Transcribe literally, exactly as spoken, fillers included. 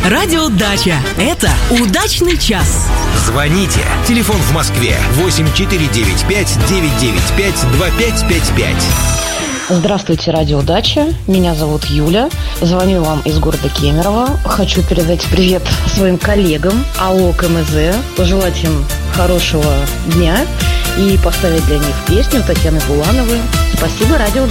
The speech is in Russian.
Радио Дача. Это удачный час. Звоните. Телефон в Москве восемь четыре девять пять девять девять пять два пять пять пять. Здравствуйте, Радио Дача. Меня зовут Юля. Звоню вам из города Кемерово. Хочу передать привет своим коллегам АО КМЗ, пожелать им хорошего дня и поставить для них песню Татьяны Булановой. Спасибо, Радио Дача.